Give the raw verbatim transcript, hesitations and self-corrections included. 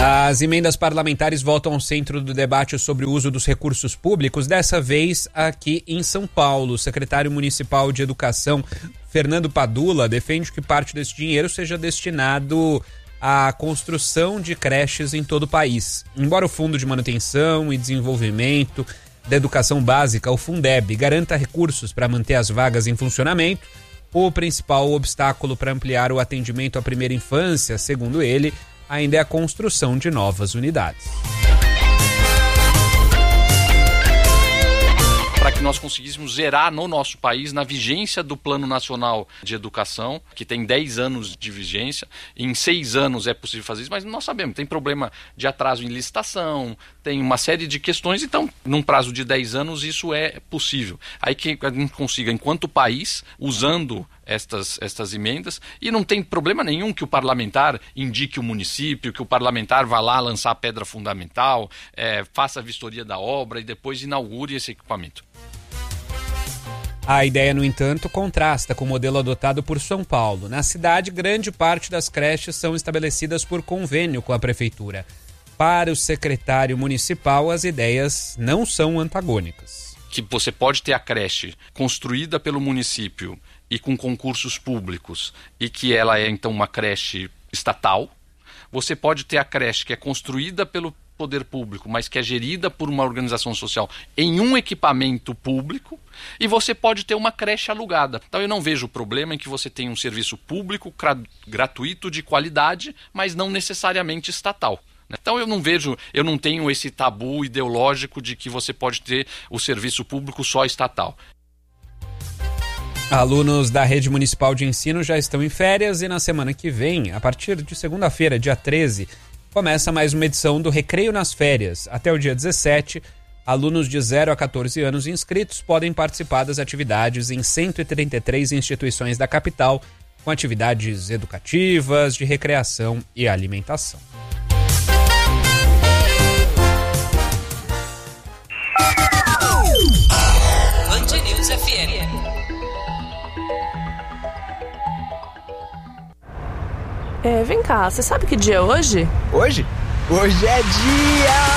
As emendas parlamentares voltam ao centro do debate sobre o uso dos recursos públicos, dessa vez aqui em São Paulo. O secretário municipal de Educação, Fernando Padula, defende que parte desse dinheiro seja destinado à construção de creches em todo o país. Embora o Fundo de Manutenção e Desenvolvimento da Educação Básica, o Fundeb, garanta recursos para manter as vagas em funcionamento, o principal obstáculo para ampliar o atendimento à primeira infância, segundo ele, ainda é a construção de novas unidades. Para que nós conseguíssemos zerar no nosso país, na vigência do Plano Nacional de Educação, que tem dez anos de vigência, em seis anos é possível fazer isso, mas nós sabemos, tem problema de atraso em licitação, tem uma série de questões, então, num prazo de dez anos, isso é possível. Aí que a gente consiga, enquanto país, usando estas, estas emendas, e não tem problema nenhum que o parlamentar indique o município, que o parlamentar vá lá lançar a pedra fundamental, é, faça a vistoria da obra e depois inaugure esse equipamento. A ideia, no entanto, contrasta com o modelo adotado por São Paulo. Na cidade, grande parte das creches são estabelecidas por convênio com a prefeitura. Para o secretário municipal, as ideias não são antagônicas. Que você pode ter a creche construída pelo município e com concursos públicos, e que ela é, então, uma creche estatal. Você pode ter a creche que é construída pelo poder público, mas que é gerida por uma organização social em um equipamento público, e você pode ter uma creche alugada. Então eu não vejo problema em que você tenha um serviço público gratuito de qualidade, mas não necessariamente estatal. Então eu não vejo, eu não tenho esse tabu ideológico de que você pode ter o serviço público só estatal. Alunos da Rede Municipal de Ensino já estão em férias e na semana que vem, a partir de segunda-feira, dia treze, começa mais uma edição do Recreio nas Férias. Até o dia dezessete, alunos de zero a catorze anos inscritos podem participar das atividades em cento e trinta e três instituições da capital, com atividades educativas, de recreação e alimentação. Band News F M. É, vem cá, você sabe que dia é hoje? Hoje? Hoje é dia